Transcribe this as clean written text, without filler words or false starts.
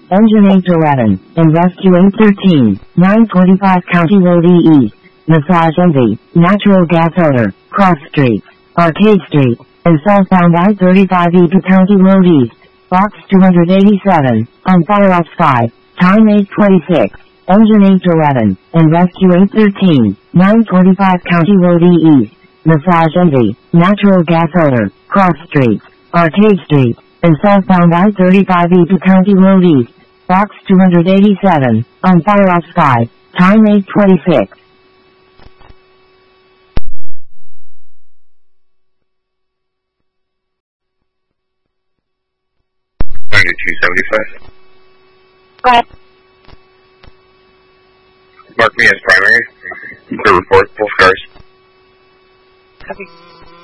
Engine 811, and Rescue 813, 925 County Road E East, Massage Envy, Natural Gas Odor, Cross Street, Arcade Street, and southbound I-35 to County Road East, Box 287, on Fire Ops 5, time 8:26, Engine 811, and Rescue 813, 925 County Road E East, Massage Envy, Natural Gas Odor, Cross Street, Arcade Street, and southbound I-35 to County Road East, Box 287, on Fire Ops 5, time 8:26. 9275. Go ahead. Mark me as primary. To report both cars. Copy.